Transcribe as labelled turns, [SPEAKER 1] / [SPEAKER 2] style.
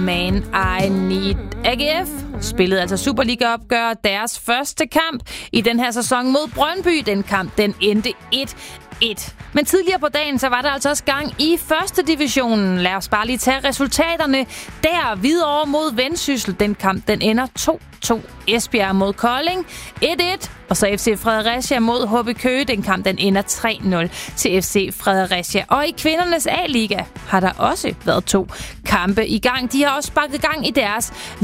[SPEAKER 1] Man I Need. AGF spillede altså Superliga-opgør deres første kamp i den her sæson mod Brøndby. Den kamp, den endte 1-1. Men tidligere på dagen, så var der altså også gang i første divisionen. Lad os bare lige tage resultaterne. Der Hvidovre mod Vendsyssel. Den kamp, den ender 2-2. Esbjerg mod Kolding 1-1. Og så FC Fredericia mod HB Køge. Den kamp, den ender 3-0 til FC Fredericia. Og i kvindernes A-liga har der også været 2 kampe i gang. De har også sparket gang i deres